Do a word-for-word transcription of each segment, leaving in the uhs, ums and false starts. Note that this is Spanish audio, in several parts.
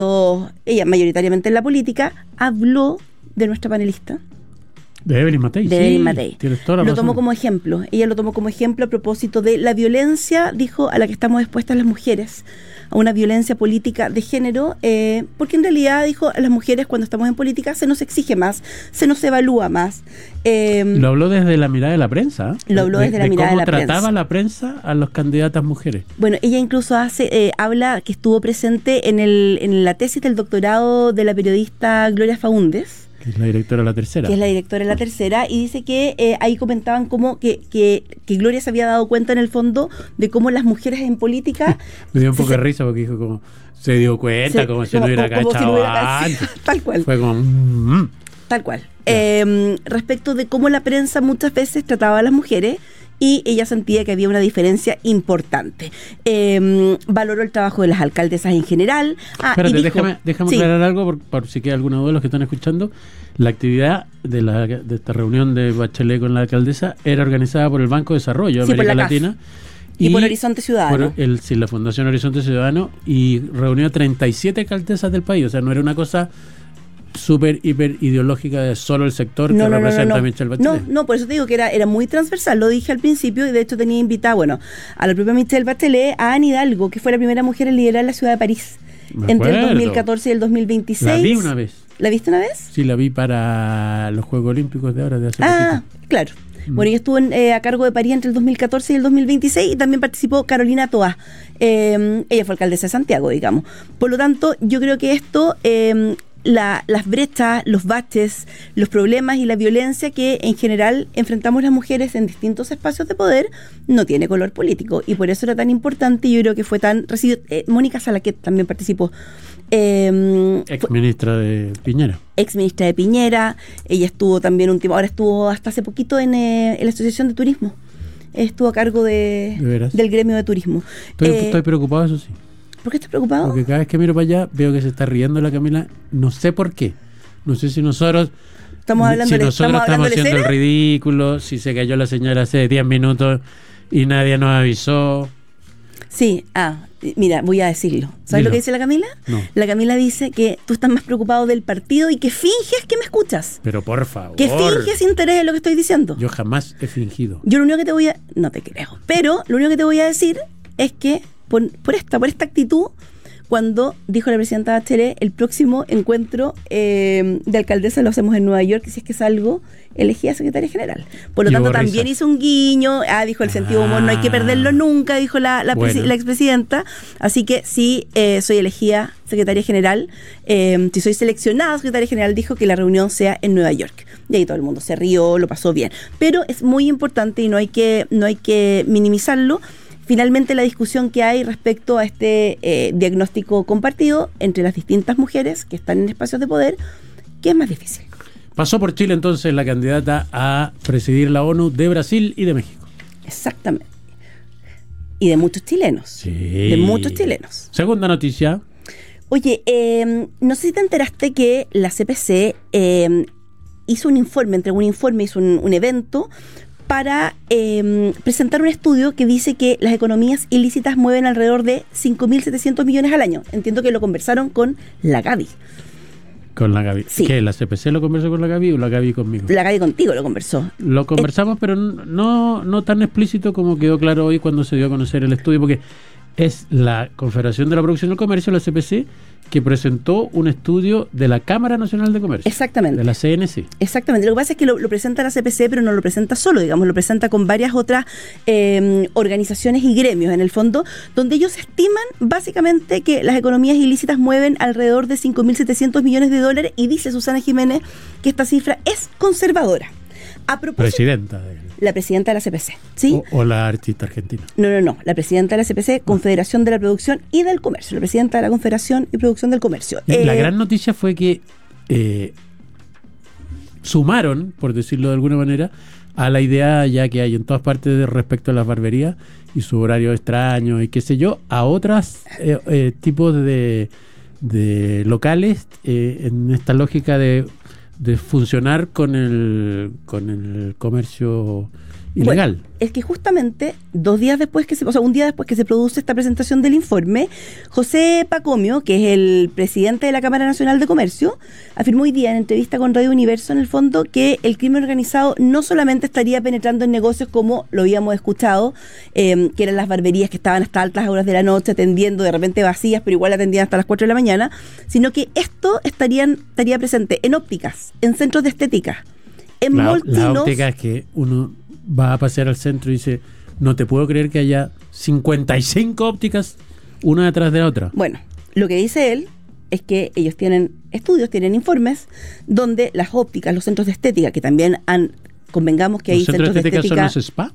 ella mayoritariamente en la política, habló de nuestra panelista. De Evelyn Matei. De sí, Evelyn Matei. Lo razón. tomó como ejemplo. Ella lo tomó como ejemplo a propósito de la violencia, dijo, a la que estamos expuestas las mujeres, a una violencia política de género, eh, porque en realidad, dijo, a las mujeres cuando estamos en política se nos exige más, se nos evalúa más. Eh, lo habló desde la mirada de la prensa. ¿eh? Lo habló desde de, la de mirada de la prensa. ¿Cómo trataba prensa. la prensa a los candidatas mujeres? Bueno, ella incluso hace eh, habla que estuvo presente en, el, en la tesis del doctorado de la periodista Gloria Faúndez, que es la directora de La Tercera. Que es la directora de La Tercera, y dice que eh, ahí comentaban como que, que, que Gloria se había dado cuenta en el fondo de cómo las mujeres en política... Me dio un se, poco de risa porque dijo como... Se dio cuenta, se, como si como, no hubiera como, cachado como si no hubiera antes. Tal cual. Fue como... Mm, tal cual. Eh, respecto de cómo la prensa muchas veces trataba a las mujeres, y ella sentía que había una diferencia importante. Eh, valoró el trabajo de las alcaldesas en general. Ah, Espérate, y dijo, déjame, déjame sí. aclarar algo por, por si queda alguno de los que están escuchando. La actividad de, la, de esta reunión de Bachelet con la alcaldesa era organizada por el Banco de Desarrollo de sí, América Latina. Y, y por Horizonte Ciudadano. Por el, sí, la Fundación Horizonte Ciudadano, y reunió a treinta y siete alcaldesas del país. O sea, no era una cosa súper, hiper ideológica de solo el sector no, que no, representa no, no, a Michelle Bachelet. No, no, por eso te digo que era, era muy transversal, lo dije al principio, y de hecho tenía invitada, bueno, a la propia Michelle Bachelet, a Anne Hidalgo, que fue la primera mujer en liderar la ciudad de París Me entre acuerdo. el dos mil catorce y el dos mil veintiséis. La vi una vez. ¿La viste una vez? Sí, la vi para los Juegos Olímpicos de ahora, de hace Ah, poquito. claro. Mm. Bueno, ella estuvo en, eh, a cargo de París entre el dos mil catorce y el dos mil veintiséis, y también participó Carolina Toá. Eh, ella fue alcaldesa de Santiago, digamos. Por lo tanto, yo creo que esto... Eh, La, las brechas, los baches, los problemas y la violencia que en general enfrentamos las mujeres en distintos espacios de poder no tiene color político, y por eso era tan importante, y yo creo que fue tan recibido. eh, Mónica Salaquet también participó, eh, ex ministra de Piñera ex ministra de Piñera. Ella estuvo también un tiempo, ahora estuvo hasta hace poquito en, eh, en la Asociación de Turismo, estuvo a cargo de, ¿De del gremio de turismo. Estoy, eh, estoy preocupado, eso sí. ¿Por qué estás preocupado? Porque cada vez que miro para allá veo que se está riendo la Camila, no sé por qué. No sé si nosotros estamos hablando si de, nosotros estamos, estamos hablando haciendo el escena? ridículo, si se cayó la señal hace diez minutos y nadie nos avisó. Sí, ah, mira, voy a decirlo. ¿Sabes Dilo. lo que dice la Camila? No. La Camila dice que tú estás más preocupado del partido y que finges que me escuchas. Pero por favor. Que finges interés en lo que estoy diciendo. Yo jamás he fingido. Yo lo único que te voy a... No te creo. Pero lo único que te voy a decir es que por, por esta, por esta actitud, cuando dijo la presidenta Bachelet, el próximo encuentro eh, de alcaldesa lo hacemos en Nueva York, si es que salgo elegida secretaria general. Por lo Y tanto, hubo también risas. hizo un guiño. Ah, dijo el sentido de humor, no hay que perderlo nunca, dijo la, la, Bueno. presi- la expresidenta. Así que sí, eh, soy elegida secretaria general. Eh, si soy seleccionada secretaria general, dijo que la reunión sea en Nueva York. Y ahí todo el mundo se rió, lo pasó bien. Pero es muy importante y no hay que, no hay que minimizarlo. Finalmente, la discusión que hay respecto a este eh, diagnóstico compartido entre las distintas mujeres que están en espacios de poder, ¿qué es más difícil? Pasó por Chile entonces la candidata a presidir la ONU de Brasil y de México. Exactamente. Y de muchos chilenos. Sí. De muchos chilenos. Segunda noticia. Oye, eh, no sé si te enteraste que la C P C eh, hizo un informe, entregó un informe, hizo un, un evento para eh, presentar un estudio que dice que las economías ilícitas mueven alrededor de cinco mil setecientos millones al año. Entiendo que lo conversaron con la Gaby. Con la Gaby. Sí. ¿Qué? ¿La C P C lo conversó con la Gaby o la Gaby conmigo? La Gaby contigo lo conversó. Lo conversamos, pero no, no tan explícito como quedó claro hoy cuando se dio a conocer el estudio, porque es la Confederación de la Producción y el Comercio, la C P C, que presentó un estudio de la Cámara Nacional de Comercio. Exactamente. De la C N C. Exactamente. Lo que pasa es que lo, lo presenta la C P C, pero no lo presenta solo, digamos, lo presenta con varias otras eh, organizaciones y gremios, en el fondo, donde ellos estiman básicamente que las economías ilícitas mueven alrededor de cinco mil setecientos millones de dólares, y dice Susana Jiménez que esta cifra es conservadora. A propósito, Presidenta. De, la presidenta de la C P C, ¿sí? o, o la artista argentina. No, no, no. La presidenta de la C P C, Confederación de la Producción y del Comercio. La presidenta de la Confederación y Producción del Comercio. La Eh, gran noticia fue que eh, sumaron, por decirlo de alguna manera, a la idea ya que hay en todas partes de respecto a las barberías y su horario extraño y qué sé yo, a otros eh, eh, tipos de, de locales eh, en esta lógica de, de funcionar con el, con el comercio ilegal. Bueno, es que justamente dos días después que se, o sea, un día después que se produce esta presentación del informe, José Pacomio, que es el presidente de la Cámara Nacional de Comercio, afirmó hoy día en entrevista con Radio Universo, en el fondo, que el crimen organizado no solamente estaría penetrando en negocios como lo habíamos escuchado, eh, que eran las barberías que estaban hasta altas horas de la noche atendiendo, de repente vacías, pero igual atendían hasta las cuatro de la mañana, sino que esto estarían, estaría presente en ópticas, en centros de estética, en La, moltinos. la óptica es que uno va a pasear al centro y dice, no te puedo creer que haya cincuenta y cinco ópticas una detrás de la otra. Bueno, lo que dice él es que ellos tienen estudios, tienen informes, donde las ópticas, los centros de estética, que también han, convengamos que hay ¿Los centros, centros de de estética, estética... son los spa?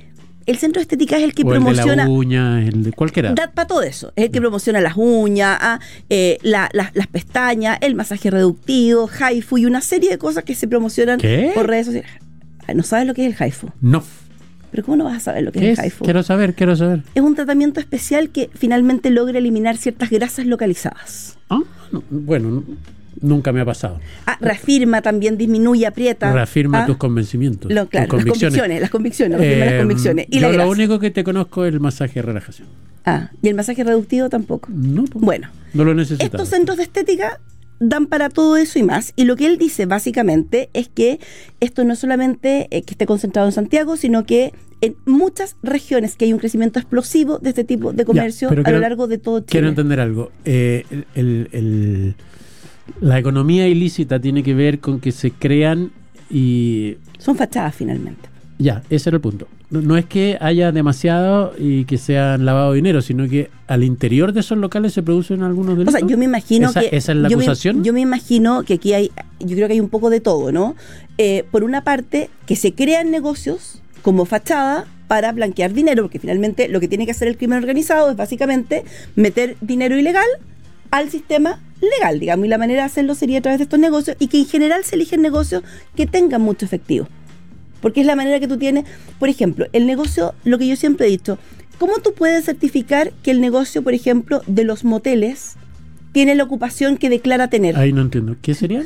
El centro de estética es el que o promociona... el de la uña, el de cualquiera. Para todo eso. Es el que promociona las uñas, ah, eh, la, la, las pestañas, el masaje reductivo, Haifu y una serie de cosas que se promocionan ¿Qué? por redes sociales. ¿No sabes lo que es el Haifu? No. ¿Pero cómo no vas a saber lo que ¿Qué es es? el Haifu? Quiero saber, quiero saber. Es un tratamiento especial que finalmente logra eliminar ciertas grasas localizadas. Ah, no, bueno, no, nunca me ha pasado. Ah, reafirma también, disminuye, aprieta. Reafirma ah, tus convencimientos, lo, claro, tus convicciones. Las convicciones, las convicciones, reafirma Eh, las convicciones. Y yo la lo grasa. único que te conozco es el masaje de relajación. Ah, y el masaje reductivo tampoco. No, pues, Bueno, no lo necesitaba. estos centros de estética dan para todo eso y más. Y lo que él dice básicamente es que esto no es solamente eh, que esté concentrado en Santiago, sino que en muchas regiones que hay un crecimiento explosivo de este tipo de comercio Ya, a quiero, lo largo de todo Chile. Quiero entender algo. Eh, el, el, el, la economía ilícita tiene que ver con que se crean y... Son fachadas finalmente. Ya, ese era el punto. No, no es que haya demasiado y que sean lavado dinero, sino que al interior de esos locales se producen algunos delitos. O sea, yo me imagino ¿Esa, que... ¿Esa es la yo acusación? Me, yo me imagino que aquí hay... Yo creo que hay un poco de todo, ¿no? Eh, por una parte, que se crean negocios como fachada para blanquear dinero, porque finalmente lo que tiene que hacer el crimen organizado es básicamente meter dinero ilegal al sistema legal, digamos, y la manera de hacerlo sería a través de estos negocios, y que en general se eligen negocios que tengan mucho efectivo, porque es la manera que tú tienes. Por ejemplo, el negocio, lo que yo siempre he dicho, ¿cómo tú puedes certificar que el negocio, por ejemplo, de los moteles tiene la ocupación que declara tener? Ahí no entiendo. ¿Qué sería?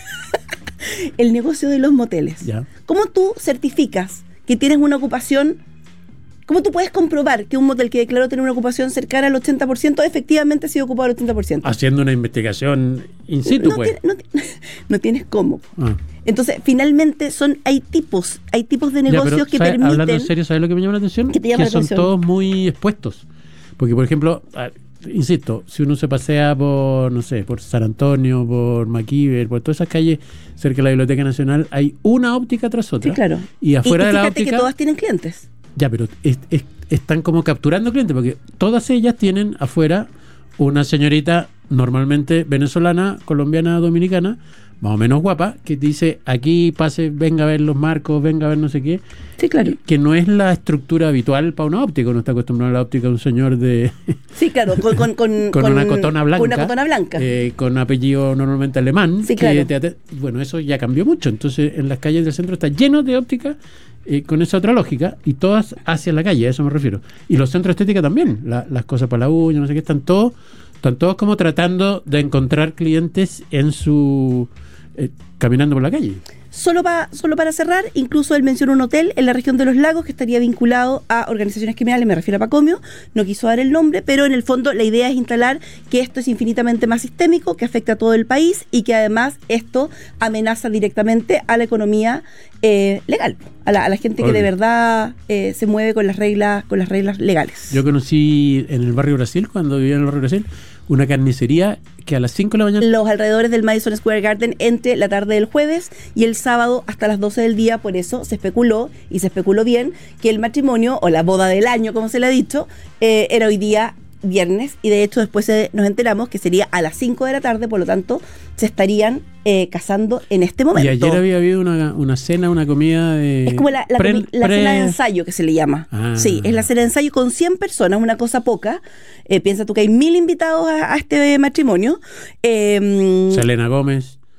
El negocio de los moteles. Ya. ¿Cómo tú certificas que tienes una ocupación? ¿Cómo tú puedes comprobar que un motel que declaró tener una ocupación cercana al ochenta por ciento efectivamente ha sido ocupado al ochenta por ciento? Haciendo una investigación in situ, no, pues. tiene- no, no tienes cómo. Ah. Entonces, finalmente son hay tipos, hay tipos de Ya, negocios pero, que ¿sabes? permiten... Hablando en serio, ¿sabes lo que me llama la atención? ¿Qué te llama que la son atención? todos muy expuestos. Porque, por ejemplo, ah, insisto, si uno se pasea por, no sé, por San Antonio, por Maquiver, por todas esas calles cerca de la Biblioteca Nacional, hay una óptica tras otra. Sí, claro. Y afuera y, y de la fíjate óptica... que todas tienen clientes. Ya, pero es- es- están como capturando clientes, porque todas ellas tienen afuera una señorita normalmente venezolana, colombiana, dominicana, más o menos guapa, que dice, aquí pase, venga a ver los marcos, venga a ver no sé qué. Sí, claro. Que no es la estructura habitual para una óptica. Uno está acostumbrado a la óptica de un señor de Sí, claro, con, con, con, con una cotona blanca. Con una cotona blanca. eh, con apellido normalmente alemán. Sí, que claro. te ate- bueno, eso ya cambió mucho. Entonces, en las calles del centro está lleno de óptica eh, con esa otra lógica, y todas hacia la calle, a eso me refiero. Y los centros de estética también. La- las cosas para la uña, no sé qué, están todos, están todos como tratando de encontrar clientes en su... eh, caminando por la calle. Solo, pa- solo para cerrar, incluso él menciona un hotel en la región de Los Lagos que estaría vinculado a organizaciones criminales, me refiero a Pacomio, no quiso dar el nombre, pero en el fondo la idea es instalar que esto es infinitamente más sistémico, que afecta a todo el país y que además esto amenaza directamente a la economía eh, legal, a la, a la gente que Obvio. de verdad eh, se mueve con las reglas, con las reglas legales. Yo conocí en el barrio Brasil, cuando vivía en el barrio Brasil, una carnicería que a las cinco de la mañana... Los alrededores del Madison Square Garden entre la tarde del jueves y el sábado hasta las doce del día. Por eso se especuló, y se especuló bien, que el matrimonio o la boda del año, como se le ha dicho, eh, era hoy día viernes, y de hecho después eh, nos enteramos que sería a las cinco de la tarde, por lo tanto se estarían eh, casando en este momento. Y ayer había habido una, una cena, una comida de... Es como la, la, pre- comi- la pre- cena de ensayo que se le llama. Ah. Sí, es la cena de ensayo con cien personas, una cosa poca. Eh, piensa tú que hay mil invitados a, a este matrimonio. Eh, Selena Gómez.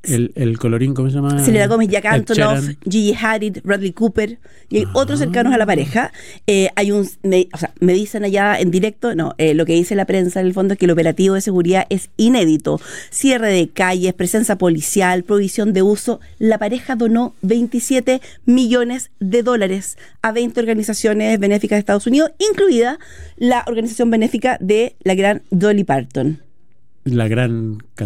el, el colorín, ¿cómo se llama? Selena Gómez, Jack Ed Antonoff, Sheeran. Gigi Hadid, Bradley Cooper y hay Ah. otros cercanos a la pareja. Eh, hay un, me, o sea, me dicen allá en directo, no, eh, lo que dice la prensa en el fondo es que el operativo de seguridad es inédito. Cierre de calles, presencia policial, prohibición de uso. La pareja donó veintisiete millones de dólares a veinte organizaciones benéficas de Estados Unidos, incluida la organización benéfica de la gran Dolly Parton. La gran